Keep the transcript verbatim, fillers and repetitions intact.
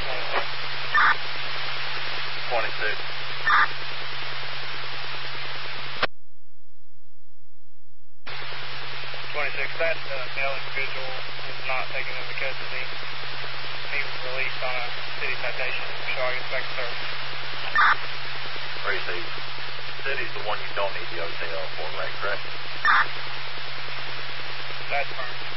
twenty-six. twenty-six, that uh, male individual was not taken into custody. He was released on a city citation. So I get back to service. Receive. City's the one you don't need the O T L for, right? Correct? That's firm.